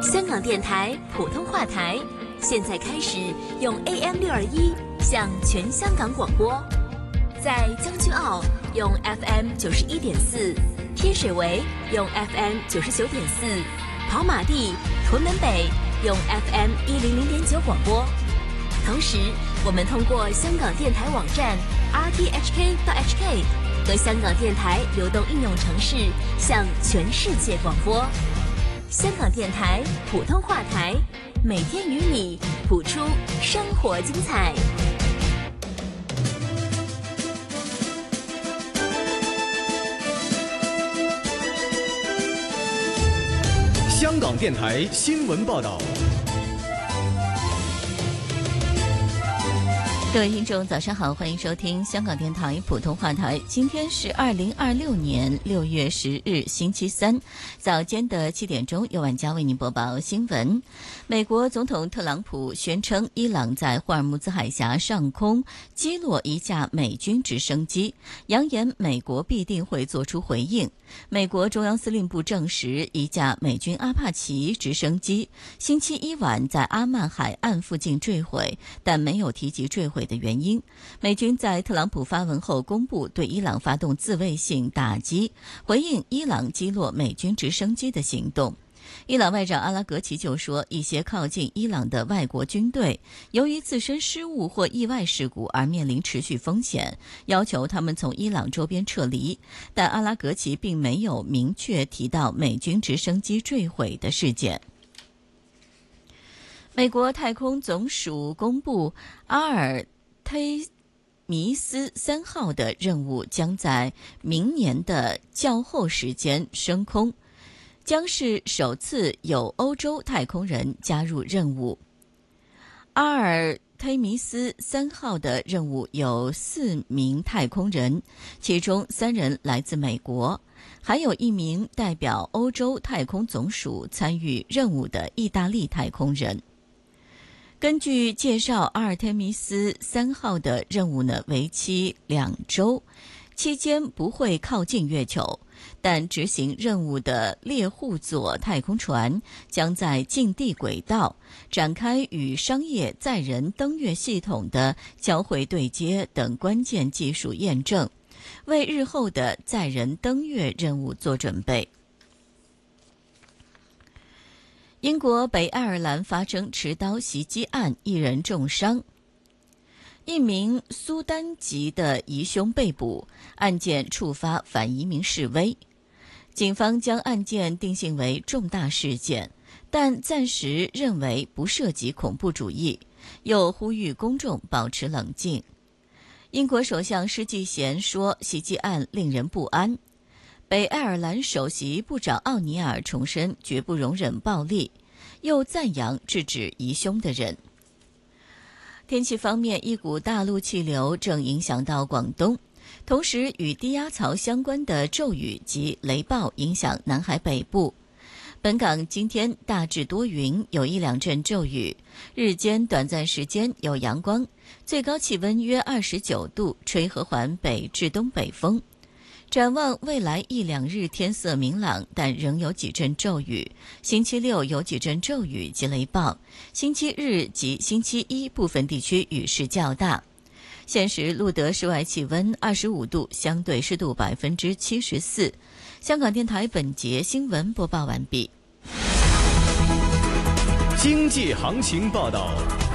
香港电台普通话台现在开始用 AM621 向全香港广播，在将军澳用 FM91.4， 天水围用 FM99.4， 跑马地、屯门北用 FM100.9 广播。同时，我们通过香港电台网站 rthk.hk 和香港电台流动应用程式向全世界广播。香港电台普通话台，每天与你谱出生活精彩。 香港电台新闻报道。 各位听众早上好，欢迎收听香港电台普通话台。今天是2026年6月10日星期三，早间的7点钟，由晚佳为您播报新闻。美国总统特朗普宣称伊朗在霍尔木兹海峡上空击落一架美军直升机，扬言美国必定会做出回应。美国中央司令部证实，一架美军阿帕奇直升机星期一晚在阿曼海岸附近坠毁，但没有提及坠毁的原因。美军在特朗普发文后公布对伊朗发动自卫性打击，回应伊朗击落美军直升机的行动。伊朗外长阿拉格齐就说，一些靠近伊朗的外国军队由于自身失误或意外事故而面临持续风险，要求他们从伊朗周边撤离，但阿拉格齐并没有明确提到美军直升机坠毁的事件。美国太空总署公布阿尔忒弥斯3号的任务将在明年的较后时间升空，将是首次有欧洲太空人加入任务。阿尔忒弥斯3号的任务有4名太空人，其中3人来自美国，还有1名代表欧洲太空总署参与任务的意大利太空人。根据介绍，阿尔忒弥斯3号的任务为期2周，期间不会靠近月球，但执行任务的猎户座太空船将在近地轨道展开与商业载人登月系统的交会对接等关键技术验证，为日后的载人登月任务做准备。英国北爱尔兰发生持刀袭击案，1人重伤。一名苏丹籍的疑凶被捕，案件触发反移民示威。警方将案件定性为重大事件，但暂时认为不涉及恐怖主义，又呼吁公众保持冷静。英国首相施纪贤说，袭击案令人不安。北爱尔兰首席部长奥尼尔重申绝不容忍暴力，又赞扬制止疑凶的人。天气方面，一股大陆气流正影响到广东，同时与低压槽相关的骤雨及雷暴影响南海北部。本港今天大致多云，有1-2阵骤雨，日间短暂时间有阳光，最高气温约29度，吹和缓北至东北风。展望未来1-2日天色明朗，但仍有几阵骤雨。星期六有几阵骤雨及雷暴，星期日及星期一部分地区雨势较大。现时录得室外气温25度，相对湿度74%。香港电台本节新闻播报完毕。 经济行情报道。